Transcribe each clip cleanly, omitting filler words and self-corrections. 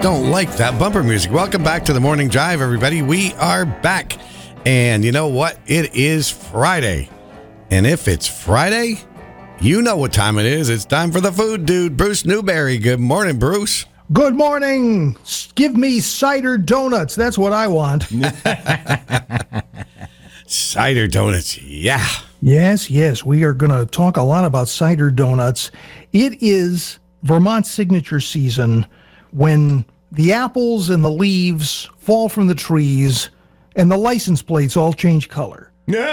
Don't like that bumper music. Welcome back to the Morning Drive, everybody. We are back. And you know what? It is Friday. And if it's Friday, you know what time it is. It's time for the food dude, Bruce Newberry. Good morning, Bruce. Good morning. Give me cider donuts. That's what I want. Cider donuts. Yeah. Yes. We are going to talk a lot about cider donuts. It is Vermont signature season when the apples and the leaves fall from the trees and the license plates all change color.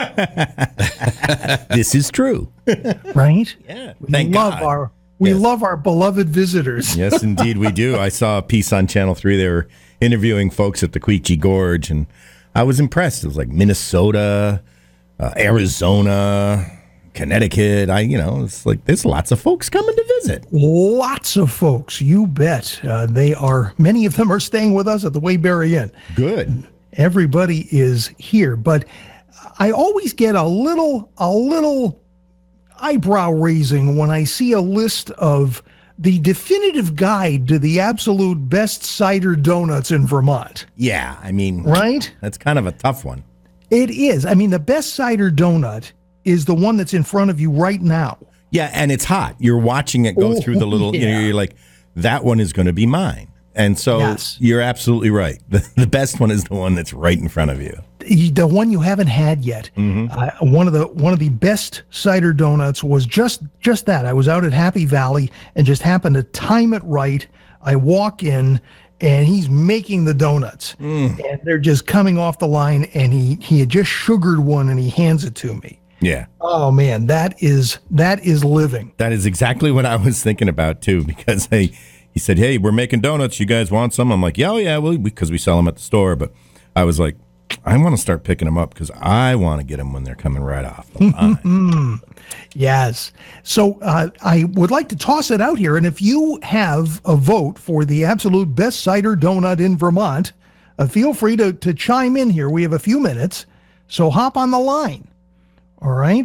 This is true. Right? Yeah. We love our beloved visitors. Yes, indeed we do. I saw a piece on Channel 3. They were interviewing folks at the Quechee Gorge, and I was impressed. It was like Minnesota, Arizona, Connecticut. It's like there's lots of folks coming to visit. Lots of folks, you bet. Many of them are staying with us at the Waybury Inn. Good. Everybody is here, but I always get a little eyebrow raising when I see a list of the definitive guide to the absolute best cider donuts in Vermont. Yeah, right? That's kind of a tough one. It is. The best cider donut is the one that's in front of you right now. Yeah, and it's hot. You're watching it go through the little, you're like, that one is going to be mine. And so You're absolutely right. The best one is the one that's right in front of you. The one you haven't had yet. Mm-hmm. One of the best cider donuts was just that. I was out at Happy Valley and just happened to time it right. I walk in and he's making the donuts and they're just coming off the line, and he had just sugared one and he hands it to me. Yeah. Oh man, that is living. That is exactly what I was thinking about too, because he said, "Hey, we're making donuts. You guys want some?" I'm like, "Yeah, well, because we sell them at the store." But I was like, I want to start picking them up because I want to get them when they're coming right off the line. Yes. So I would like to toss it out here. And if you have a vote for the absolute best cider donut in Vermont, feel free to chime in here. We have a few minutes. So hop on the line. All right.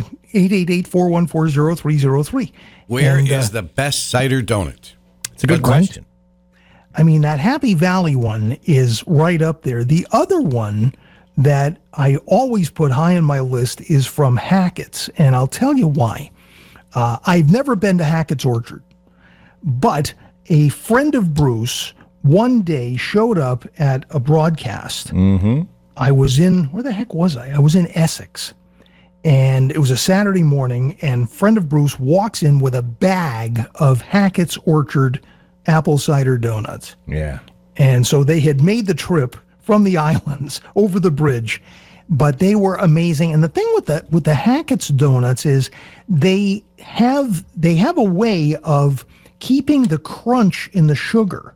888-414-0303. Where is the best cider donut? It's a good question. That Happy Valley one is right up there. The other one that I always put high on my list is from Hackett's, and I'll tell you why. I've never been to Hackett's Orchard, but a friend of Bruce one day showed up at a broadcast. Mm-hmm. Where the heck was I? I was in Essex, and it was a Saturday morning, and friend of Bruce walks in with a bag of Hackett's Orchard apple cider donuts. Yeah. And so they had made the trip from the islands over the bridge, but they were amazing. And the thing with the Hackett's donuts is they have a way of keeping the crunch in the sugar.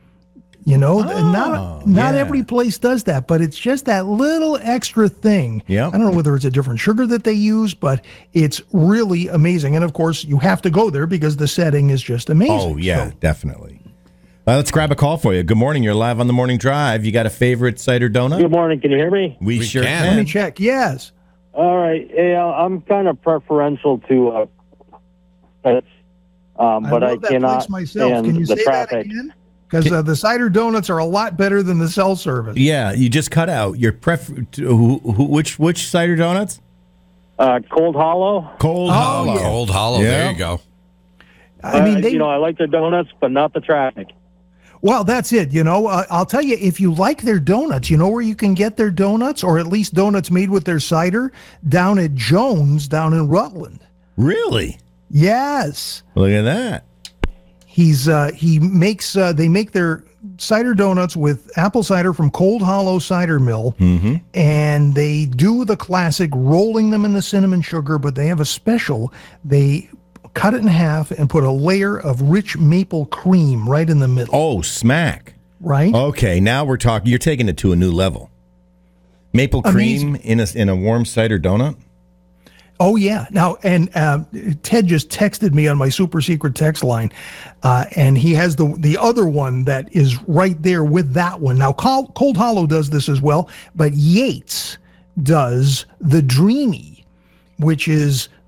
Not every place does that, but it's just that little extra thing. Yeah. I don't know whether it's a different sugar that they use, but it's really amazing. And of course, you have to go there because the setting is just amazing. Oh, yeah, definitely. Let's grab a call for you. Good morning. You're live on the Morning Drive. You got a favorite cider donut? Good morning. Can you hear me? We sure can. Let me check. Yes. All right. Hey, I'm kind of preferential to but I cannot stand Can you the say traffic. that again? Because the cider donuts are a lot better than the cell service. Yeah, you just cut out your which cider donuts? Cold Hollow. Cold Hollow. Yeah. Cold Hollow. Yeah. There you go. I like the donuts, but not the traffic. Well, that's it. I'll tell you, if you like their donuts, you know where you can get their donuts, or at least donuts made with their cider? Down at Jones, down in Rutland. Really? Yes. Look at that. They make their cider donuts with apple cider from Cold Hollow Cider Mill, and they do the classic rolling them in the cinnamon sugar, but they have a special. They cut it in half and put a layer of rich maple cream right in the middle. Oh, smack. Right? Okay, now we're talking. You're taking it to a new level. Maple cream in a warm cider donut? Oh, yeah. Now, and Ted just texted me on my super secret text line, and he has the other one that is right there with that one. Now, Cold Hollow does this as well, but Yates does the Dreamy, which is